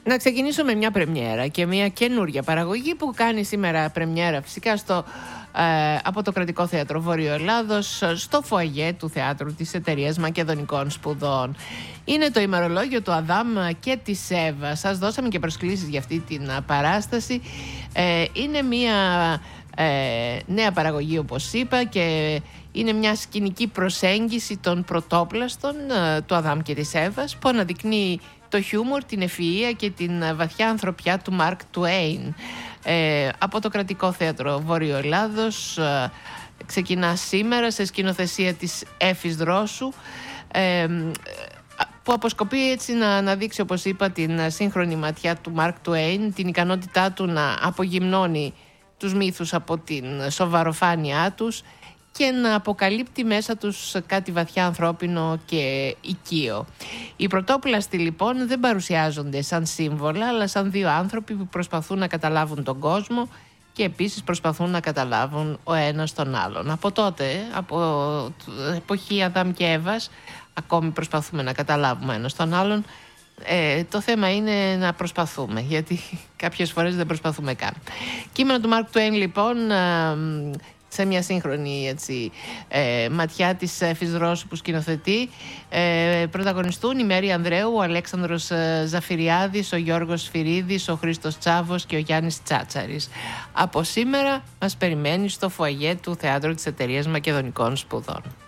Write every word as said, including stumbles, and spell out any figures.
Να ξεκινήσω με μια πρεμιέρα και μια καινούργια παραγωγή που κάνει σήμερα πρεμιέρα φυσικά στο, ε, από το Κρατικό Θέατρο Βόρειο Ελλάδος, στο φοαγέ του θεάτρου της Εταιρείας Μακεδονικών Σπουδών. Είναι το ημερολόγιο του Αδάμ και της Εύα. Σας δώσαμε και προσκλήσεις για αυτή την παράσταση. Ε, είναι μια ε, νέα παραγωγή, όπως είπα, και είναι μια σκηνική προσέγγιση των πρωτόπλαστων ε, του Αδάμ και της Εύας, που αναδεικνύει το χιούμορ, την ευφυΐα και την βαθιά ανθρωπιά του Μαρκ Τουέιν. Ε, από το Κρατικό Θέατρο Βόρειο Ελλάδος ε, ξεκινά σήμερα σε σκηνοθεσία της Έφης Δρόσου, ε, που αποσκοπεί έτσι να αναδείξει, όπως είπα, την σύγχρονη ματιά του Μαρκ Τουέιν, την ικανότητά του να απογυμνώνει τους μύθους από την σοβαροφάνειά τους και να αποκαλύπτει μέσα τους κάτι βαθιά ανθρώπινο και οικείο. Οι πρωτόπλαστοι λοιπόν δεν παρουσιάζονται σαν σύμβολα, αλλά σαν δύο άνθρωποι που προσπαθούν να καταλάβουν τον κόσμο και επίσης προσπαθούν να καταλάβουν ο ένας τον άλλον. Από τότε, από εποχή Αδάμ και Εύας, ακόμη προσπαθούμε να καταλάβουμε ο ένας τον άλλον. Ε, το θέμα είναι να προσπαθούμε, γιατί κάποιες φορές δεν προσπαθούμε καν. Κείμενο του Μαρκ Τουέιν λοιπόν, ε, σε μια σύγχρονη έτσι, ε, ματιά της Έφης Δρόσου που σκηνοθετεί, ε, πρωταγωνιστούν η Μέρη Ανδρέου, ο Αλέξανδρος Ζαφυριάδης, ο Γιώργος Σφυρίδης, ο Χρήστος Τσάβος και ο Γιάννης Τσάτσαρης. Από σήμερα μας περιμένει στο φοαγέ του Θεάτρου της Εταιρείας Μακεδονικών Σπουδών.